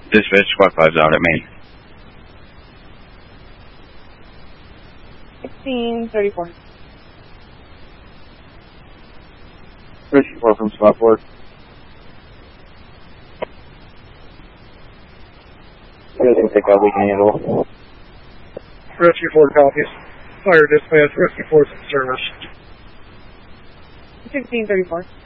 Dispatch Squad 5's out at me. 1634. Rescue 4 from Spot 4. You guys can take out we can handle. Rescue 4 copies. Fire dispatch, Rescue 4's in service. 1634.